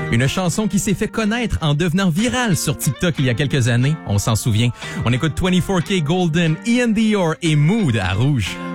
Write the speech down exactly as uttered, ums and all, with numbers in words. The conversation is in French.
Une chanson qui s'est fait connaître en devenant virale sur TikTok il y a quelques années, on s'en souvient. On écoute vingt-quatre K Golden, Ian Dior et Mood à Rouge.